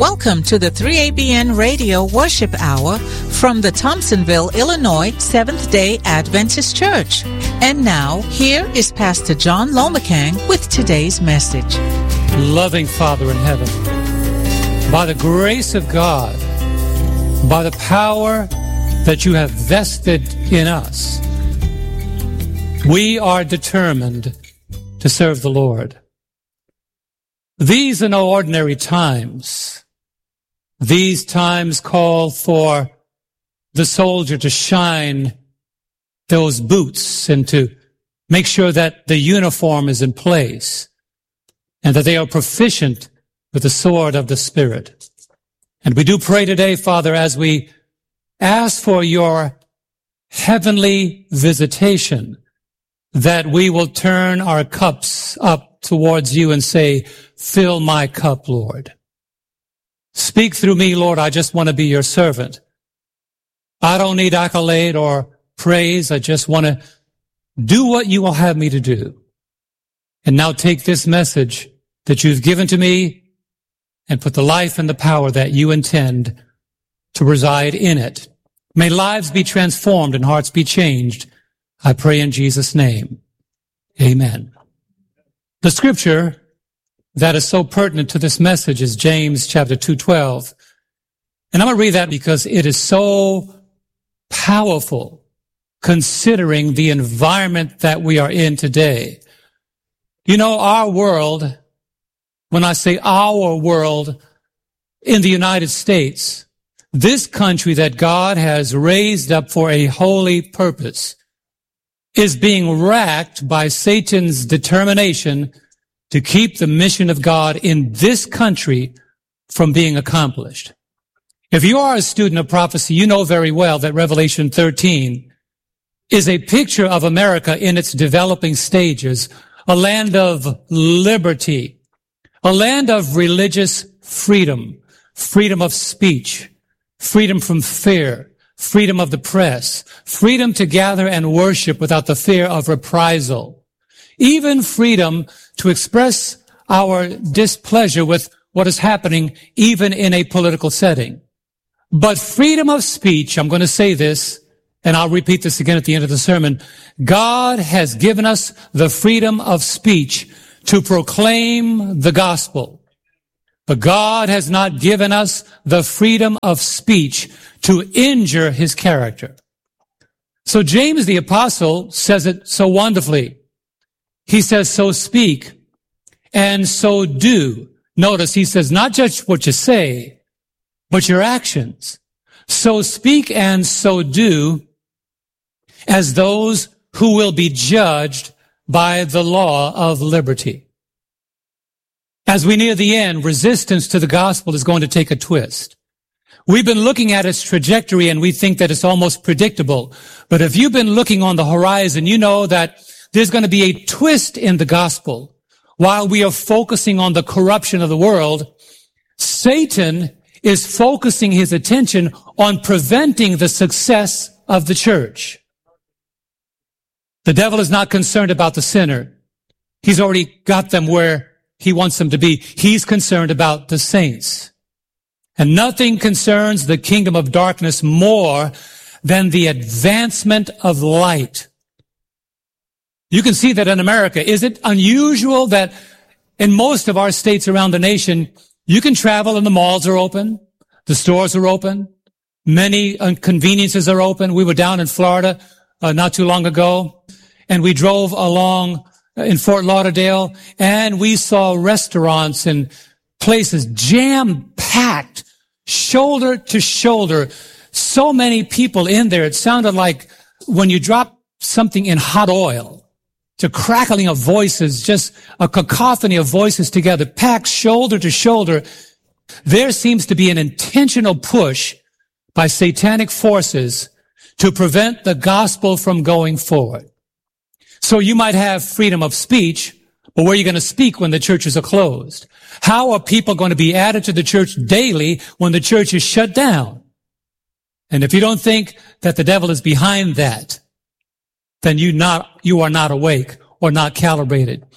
Welcome to the 3ABN Radio Worship Hour from the Thompsonville, Illinois Seventh-day Adventist Church. And now, here is Pastor John Lomacang with today's message. Loving Father in heaven, by the grace of God, by the power that you have vested in us, we are determined to serve the Lord. These are no ordinary times. These times call for the soldier to shine those boots and to make sure that the uniform is in place and that they are proficient with the sword of the Spirit. And we do pray today, Father, as we ask for your heavenly visitation, that we will turn our cups up towards you and say, fill my cup, Lord. Speak through me, Lord. I just want to be your servant. I don't need accolade or praise. I just want to do what you will have me to do. And now take this message that you've given to me and put the life and the power that you intend to reside in it. May lives be transformed and hearts be changed. I pray in Jesus' name. Amen. The scripture that is so pertinent to this message is James chapter 2:12. And I'm going to read that because it is so powerful considering the environment that we are in today. You know, our world, when I say our world in the United States, this country that God has raised up for a holy purpose is being racked by Satan's determination to keep the mission of God in this country from being accomplished. If you are a student of prophecy, you know very well that Revelation 13 is a picture of America in its developing stages, a land of liberty, a land of religious freedom, freedom of speech, freedom from fear, freedom of the press, freedom to gather and worship without the fear of reprisal, even freedom to express our displeasure with what is happening even in a political setting. But freedom of speech, I'm going to say this, and I'll repeat this again at the end of the sermon, God has given us the freedom of speech to proclaim the gospel. But God has not given us the freedom of speech to injure his character. So James the apostle says it so wonderfully. He says, so speak and so do. Notice he says, not just what you say, but your actions. So speak and so do as those who will be judged by the law of liberty. As we near the end, resistance to the gospel is going to take a twist. We've been looking at its trajectory and we think that it's almost predictable. But if you've been looking on the horizon, you know that there's going to be a twist in the gospel. While we are focusing on the corruption of the world, Satan is focusing his attention on preventing the success of the church. The devil is not concerned about the sinner. He's already got them where he wants them to be. He's concerned about the saints. And nothing concerns the kingdom of darkness more than the advancement of light. You can see that in America. Is it unusual that in most of our states around the nation, you can travel and the malls are open, the stores are open, many conveniences are open. We were down in Florida not too long ago, and we drove along in Fort Lauderdale, and we saw restaurants and places jam-packed, shoulder to shoulder. So many people in there. It sounded like when you drop something in hot oil. It's a crackling of voices, just a cacophony of voices together, packed shoulder to shoulder. There seems to be an intentional push by satanic forces to prevent the gospel from going forward. So you might have freedom of speech, but where are you going to speak when the churches are closed? How are people going to be added to the church daily when the church is shut down? And if you don't think that the devil is behind that, then you are not awake or not calibrated.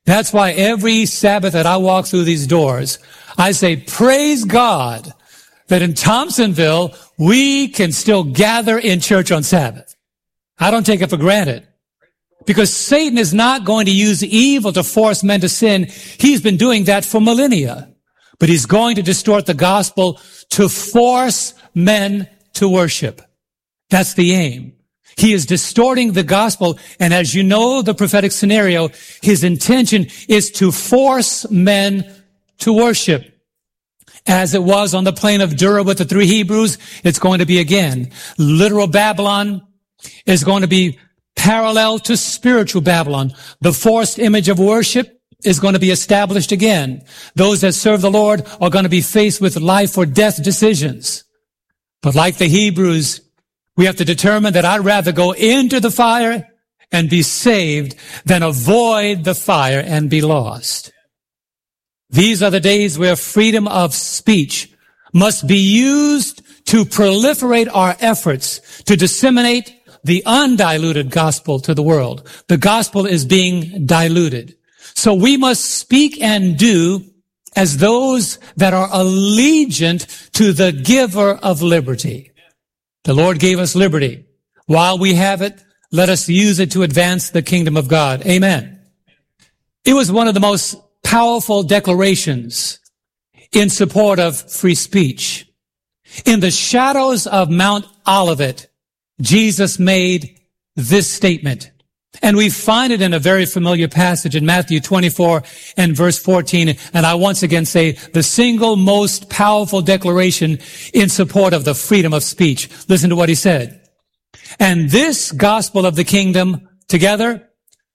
That's why every Sabbath that I walk through these doors, I say, praise God that in Thompsonville, we can still gather in church on Sabbath. I don't take it for granted. Because Satan is not going to use evil to force men to sin. He's been doing that for millennia. But he's going to distort the gospel to force men to worship. That's the aim. He is distorting the gospel, and as you know the prophetic scenario, his intention is to force men to worship. As it was on the plain of Dura with the 3 Hebrews, it's going to be again. Literal Babylon is going to be parallel to spiritual Babylon. The forced image of worship is going to be established again. Those that serve the Lord are going to be faced with life or death decisions. But like the Hebrews, we have to determine that I'd rather go into the fire and be saved than avoid the fire and be lost. These are the days where freedom of speech must be used to proliferate our efforts to disseminate the undiluted gospel to the world. The gospel is being diluted. So we must speak and do as those that are allegiant to the giver of liberty. The Lord gave us liberty. While we have it, let us use it to advance the kingdom of God. Amen. It was one of the most powerful declarations in support of free speech. In the shadows of Mount Olivet, Jesus made this statement. And we find it in a very familiar passage in Matthew 24 and verse 14. And I once again say the single most powerful declaration in support of the freedom of speech. Listen to what he said. And this gospel of the kingdom together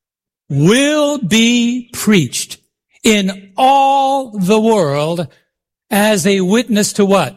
will be preached in all the world as a witness to what?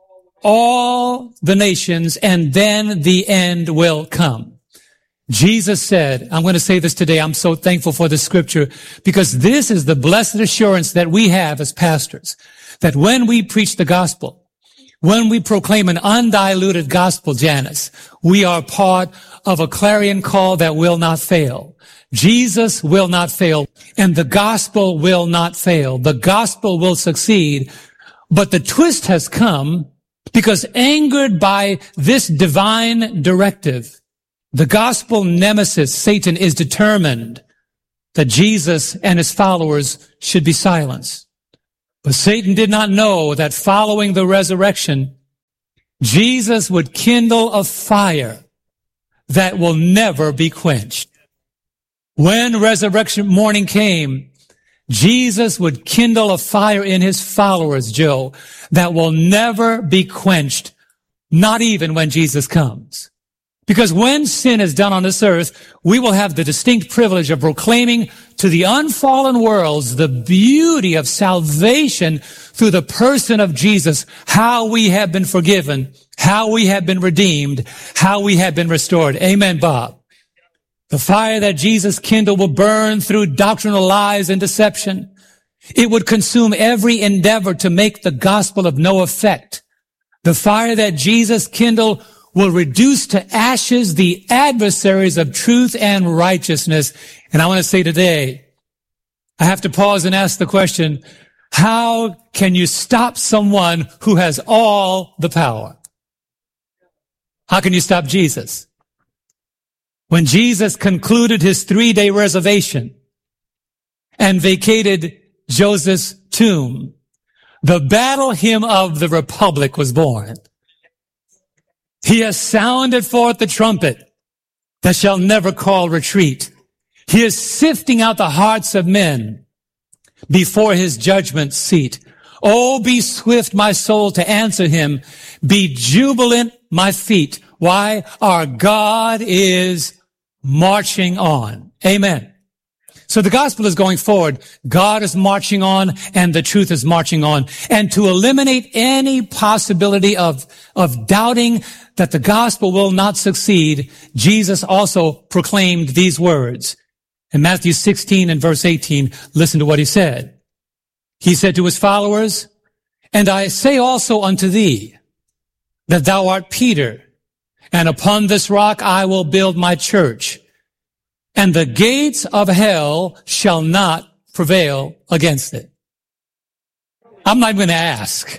All the nations, and then the end will come. Jesus said, I'm going to say this today, I'm so thankful for this scripture, because this is the blessed assurance that we have as pastors, that when we preach the gospel, when we proclaim an undiluted gospel, Janice, we are part of a clarion call that will not fail. Jesus will not fail, and the gospel will not fail. The gospel will succeed, but the twist has come because angered by this divine directive, the gospel nemesis, Satan, is determined that Jesus and his followers should be silenced. But Satan did not know that following the resurrection, Jesus would kindle a fire that will never be quenched. When resurrection morning came, Jesus would kindle a fire in his followers, Joe, that will never be quenched, not even when Jesus comes. Because when sin is done on this earth, we will have the distinct privilege of proclaiming to the unfallen worlds the beauty of salvation through the person of Jesus, how we have been forgiven, how we have been redeemed, how we have been restored. Amen, Bob. The fire that Jesus kindled will burn through doctrinal lies and deception. It would consume every endeavor to make the gospel of no effect. The fire that Jesus kindled will reduce to ashes the adversaries of truth and righteousness. And I want to say today, I have to pause and ask the question, how can you stop someone who has all the power? How can you stop Jesus? When Jesus concluded his 3-day reservation and vacated Joseph's tomb, the battle hymn of the Republic was born. He has sounded forth the trumpet that shall never call retreat. He is sifting out the hearts of men before his judgment seat. Oh, be swift, my soul, to answer him. Be jubilant, my feet. Why? Our God is marching on. Amen. So the gospel is going forward. God is marching on, and the truth is marching on. And to eliminate any possibility of doubting that the gospel will not succeed, Jesus also proclaimed these words. In Matthew 16 and verse 18, listen to what he said. He said to his followers, and I say also unto thee, that thou art Peter, and upon this rock I will build my church, and the gates of hell shall not prevail against it? I'm not going to ask.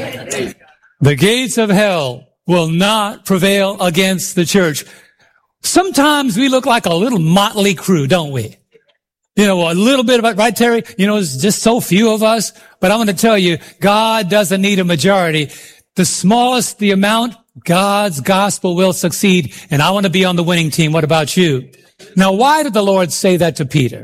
The gates of hell will not prevail against the church. Sometimes we look like a little motley crew, don't we? You know, a little bit of it, right, Terry? You know, it's just so few of us. But I'm going to tell you, God doesn't need a majority. The smallest the amount, God's gospel will succeed. And I want to be on the winning team. What about you? Now, why did the Lord say that to Peter?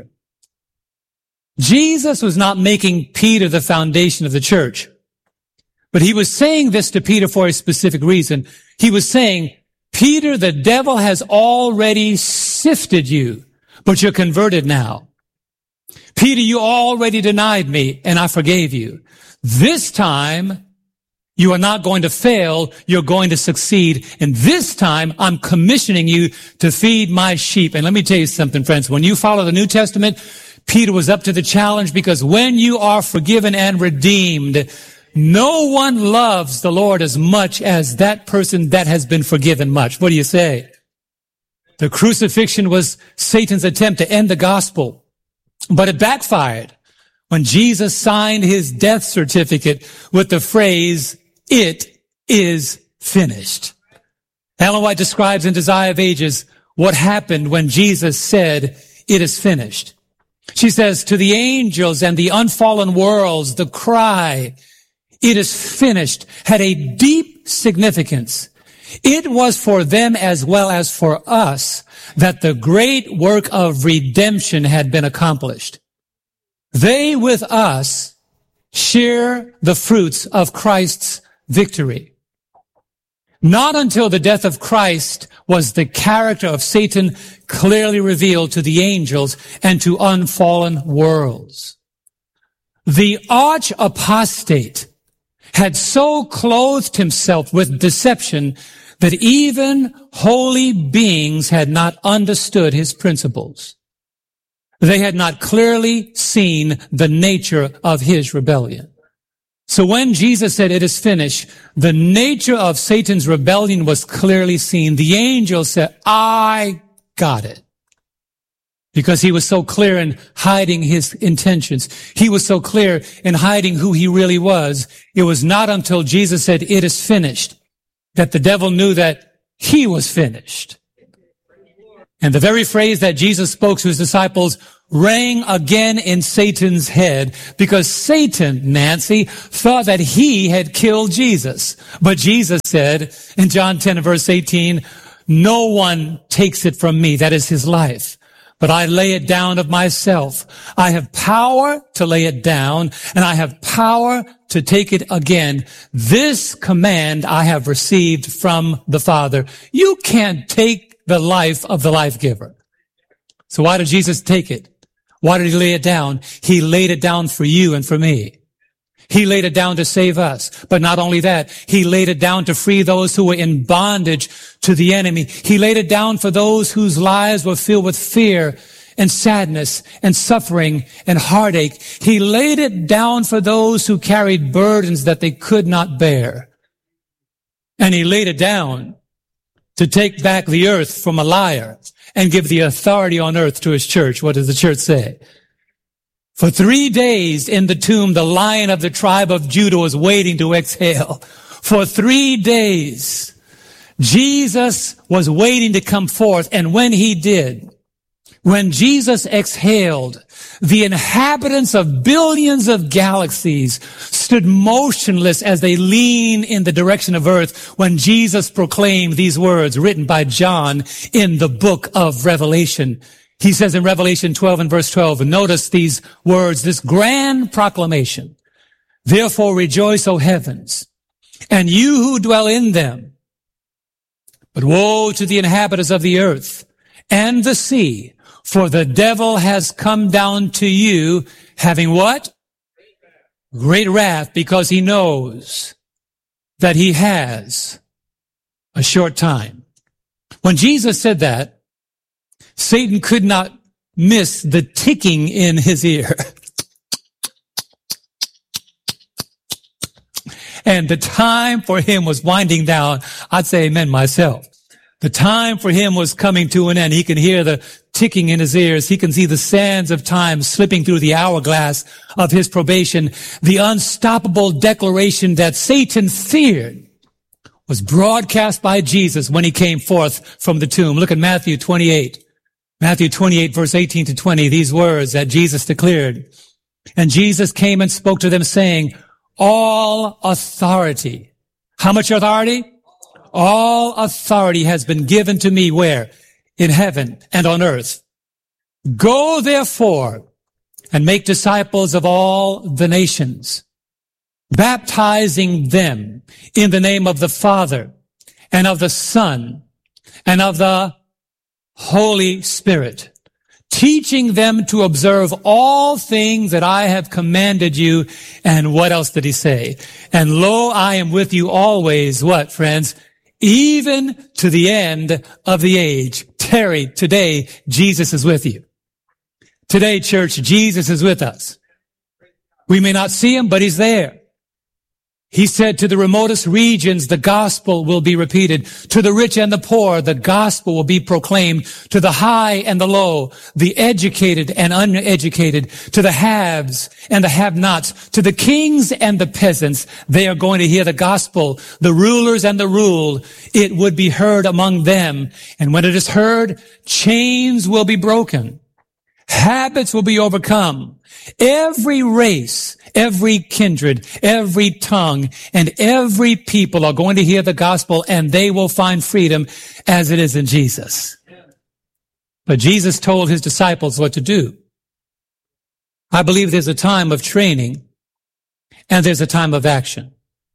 Jesus was not making Peter the foundation of the church. But he was saying this to Peter for a specific reason. He was saying, Peter, the devil has already sifted you, but you're converted now. Peter, you already denied me, and I forgave you. This time, you are not going to fail. You're going to succeed. And this time, I'm commissioning you to feed my sheep. And let me tell you something, friends. When you follow the New Testament, Peter was up to the challenge, because when you are forgiven and redeemed, no one loves the Lord as much as that person that has been forgiven much. What do you say? The crucifixion was Satan's attempt to end the gospel, but it backfired when Jesus signed his death certificate with the phrase, "It is finished." Ellen White describes in Desire of Ages what happened when Jesus said, "It is finished." She says, to the angels and the unfallen worlds, the cry, "It is finished," had a deep significance. It was for them as well as for us that the great work of redemption had been accomplished. They with us share the fruits of Christ's victory. Not until the death of Christ was the character of Satan clearly revealed to the angels and to unfallen worlds. The arch apostate had so clothed himself with deception that even holy beings had not understood his principles. They had not clearly seen the nature of his rebellion. So when Jesus said, "It is finished," the nature of Satan's rebellion was clearly seen. The angel said, "I got it." Because he was so clear in hiding his intentions. He was so clear in hiding who he really was. It was not until Jesus said, "It is finished," that the devil knew that he was finished. And the very phrase that Jesus spoke to his disciples rang again in Satan's head, because Satan, Nancy, thought that he had killed Jesus. But Jesus said in John 10 verse 18, "No one takes it from me," that is his life, "but I lay it down of myself. I have power to lay it down, and I have power to take it again. This command I have received from the Father." You can't take the life of the life giver. So why did Jesus take it? Why did he lay it down? He laid it down for you and for me. He laid it down to save us. But not only that, he laid it down to free those who were in bondage to the enemy. He laid it down for those whose lives were filled with fear and sadness and suffering and heartache. He laid it down for those who carried burdens that they could not bear. And he laid it down to take back the earth from a liar and give the authority on earth to his church. What does the church say? For 3 days in the tomb, the Lion of the tribe of Judah was waiting to exhale. For 3 days, Jesus was waiting to come forth. And when he did, when Jesus exhaled, the inhabitants of billions of galaxies stood motionless as they leaned in the direction of earth when Jesus proclaimed these words written by John in the book of Revelation. He says in Revelation 12 and verse 12, and notice these words, this grand proclamation. "Therefore rejoice, O heavens, and you who dwell in them. But woe to the inhabitants of the earth and the sea, for the devil has come down to you, having" what? Great wrath, because he knows that he has a short time. When Jesus said that, Satan could not miss the ticking in his ear. And the time for him was winding down. I'd say amen myself. The time for him was coming to an end. He could hear the ticking in his ears. He can see the sands of time slipping through the hourglass of his probation. The unstoppable declaration that Satan feared was broadcast by Jesus when he came forth from the tomb. Look at Matthew 28. Matthew 28, verse 18 to 20, these words that Jesus declared. And Jesus came and spoke to them, saying, all authority. How much authority? All authority has been given to me. Where? In heaven and on earth. Go therefore and make disciples of all the nations, baptizing them in the name of the Father and of the Son and of the Holy Spirit, teaching them to observe all things that I have commanded you. And what else did he say? And lo, I am with you always, what, friends? Even to the end of the age. Terry, today, Jesus is with you. Today, church, Jesus is with us. We may not see him, but he's there. He said to the remotest regions, the gospel will be repeated. To the rich and the poor, the gospel will be proclaimed. To the high and the low, the educated and uneducated, to the haves and the have-nots, to the kings and the peasants, they are going to hear the gospel. The rulers and the ruled, it would be heard among them. And when it is heard, chains will be broken. Habits will be overcome. Every race, every kindred, every tongue, and every people are going to hear the gospel, and they will find freedom as it is in Jesus. But Jesus told his disciples what to do. I believe there's a time of training and there's a time of action.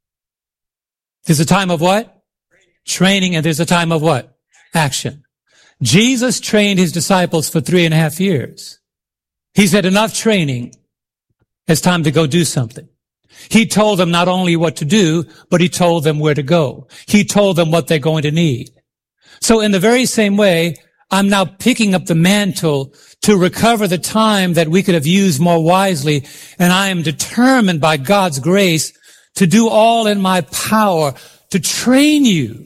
There's a time of what? Training, and there's a time of what? Action. Jesus trained his disciples for 3.5 years. He said, enough training. It's time to go do something. He told them not only what to do, but he told them where to go. He told them what they're going to need. So in the very same way, I'm now picking up the mantle to recover the time that we could have used more wisely. And I am determined by God's grace to do all in my power to train you,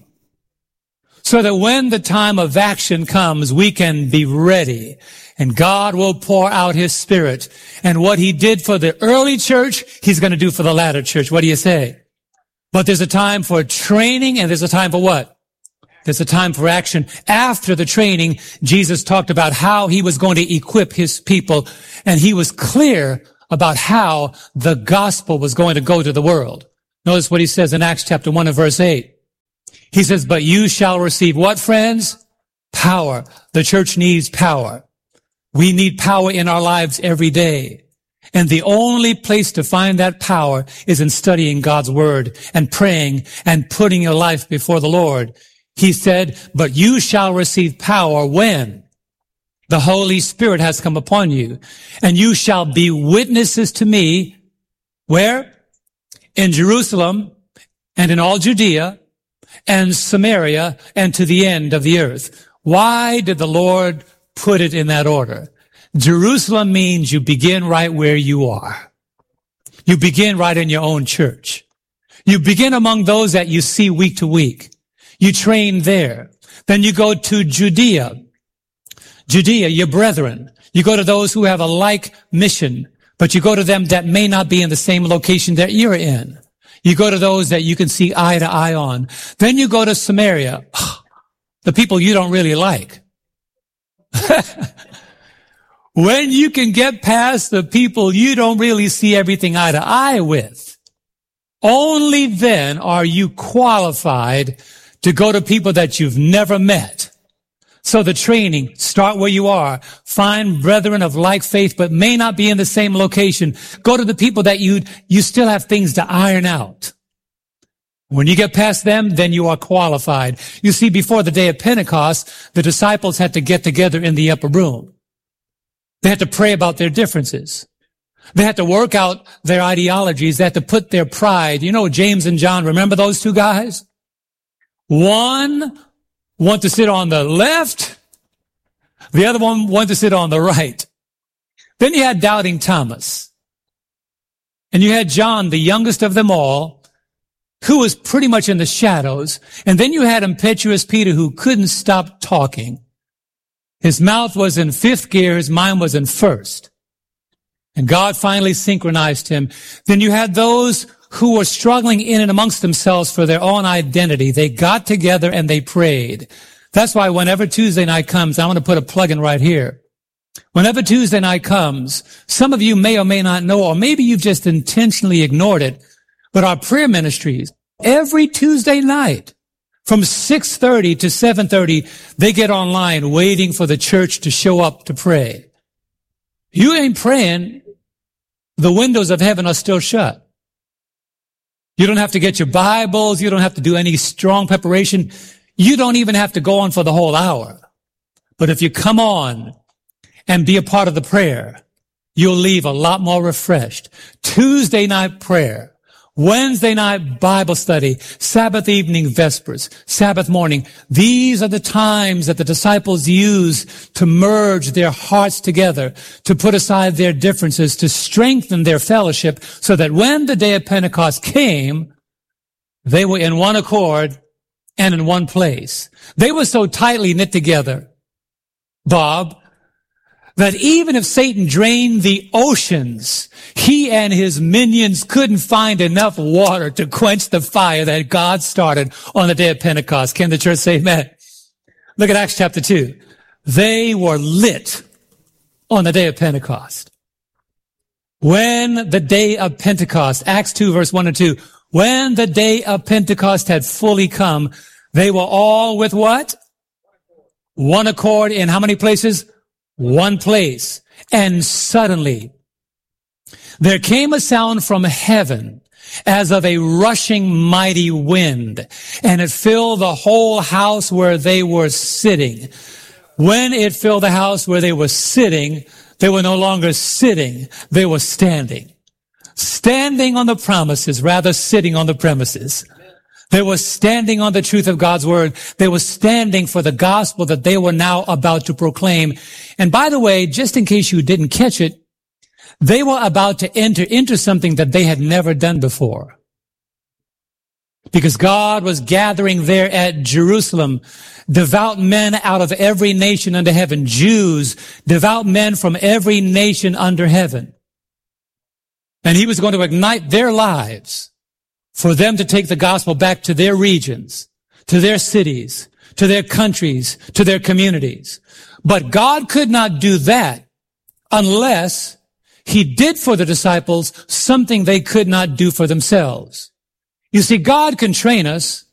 so that when the time of action comes, we can be ready. And God will pour out his Spirit. And what he did for the early church, he's going to do for the latter church. What do you say? But there's a time for training, and there's a time for what? There's a time for action. After the training, Jesus talked about how he was going to equip his people. And he was clear about how the gospel was going to go to the world. Notice what he says in Acts chapter 1 and verse 8. He says, but you shall receive what, friends? Power. The church needs power. We need power in our lives every day. And the only place to find that power is in studying God's word and praying and putting your life before the Lord. He said, but you shall receive power when the Holy Spirit has come upon you. And you shall be witnesses to me. Where? In Jerusalem and in all Judea and Samaria, and to the end of the earth. Why did the Lord put it in that order? Jerusalem means you begin right where you are. You begin right in your own church. You begin among those that you see week to week. You train there. Then you go to Judea. Judea, your brethren. You go to those who have a like mission, but you go to them that may not be in the same location that you're in. You go to those that you can see eye to eye on. Then you go to Samaria, the people you don't really like. When you can get past the people you don't really see everything eye to eye with, only then are you qualified to go to people that you've never met. So the training, start where you are. Find brethren of like faith, but may not be in the same location. Go to the people that you still have things to iron out. When you get past them, then you are qualified. You see, before the day of Pentecost, the disciples had to get together in the upper room. They had to pray about their differences. They had to work out their ideologies. They had to put their pride. You know, James and John, remember those two guys? One wanted to sit on the left. The other one wanted to sit on the right. Then you had doubting Thomas. And you had John, the youngest of them all, who was pretty much in the shadows. And then you had impetuous Peter, who couldn't stop talking. His mouth was in fifth gear. His mind was in first. And God finally synchronized him. Then you had those who were struggling in and amongst themselves for their own identity. They got together and they prayed. That's why whenever Tuesday night comes, I want to put a plug in right here. Whenever Tuesday night comes, some of you may or may not know, or maybe you've just intentionally ignored it, but our prayer ministries, every Tuesday night, from 6:30 to 7:30, they get online waiting for the church to show up to pray. You ain't praying, the windows of heaven are still shut. You don't have to get your Bibles. You don't have to do any strong preparation. You don't even have to go on for the whole hour. But if you come on and be a part of the prayer, you'll leave a lot more refreshed. Tuesday night prayer, Wednesday night Bible study, Sabbath evening vespers, Sabbath morning. These are the times that the disciples used to merge their hearts together, to put aside their differences, to strengthen their fellowship, so that when the day of Pentecost came, they were in one accord and in one place. They were so tightly knit together, Bob, that even if Satan drained the oceans, he and his minions couldn't find enough water to quench the fire that God started on the day of Pentecost. Can the church say amen? Look at Acts chapter 2. They were lit on the day of Pentecost. When the day of Pentecost, Acts 2 verse 1 and 2, when the day of Pentecost had fully come, they were all with what? One accord in how many places? One place. And suddenly there came a sound from heaven as of a rushing mighty wind, and it filled the whole house where they were sitting. When it filled the house where they were sitting, they were no longer sitting, they were standing. Standing on the promises, rather sitting on the premises. They were standing on the truth of God's word. They were standing for the gospel that they were now about to proclaim. And by the way, just in case you didn't catch it, they were about to enter into something that they had never done before. Because God was gathering there at Jerusalem devout men out of every nation under heaven, Jews, devout men from every nation under heaven. And he was going to ignite their lives for them to take the gospel back to their regions, to their cities, to their countries, to their communities. But God could not do that unless he did for the disciples something they could not do for themselves. You see, God can train us,